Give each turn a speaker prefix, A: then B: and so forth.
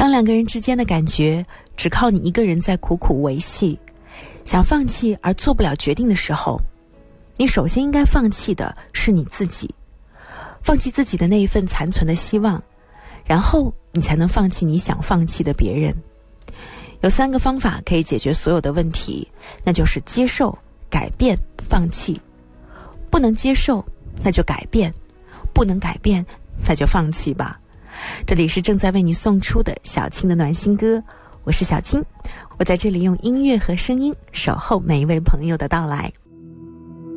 A: 当两个人之间的感觉只靠你一个人在苦苦维系，想放弃而做不了决定的时候，你首先应该放弃的是你自己，放弃自己的那一份残存的希望，然后你才能放弃你想放弃的别人。有3个方法可以解决所有的问题，那就是接受、改变、放弃。不能接受，那就改变；不能改变，那就放弃吧。这里是正在为你送出的小青的暖心歌，我是小青，我在这里用音乐和声音守候每一位朋友的到来。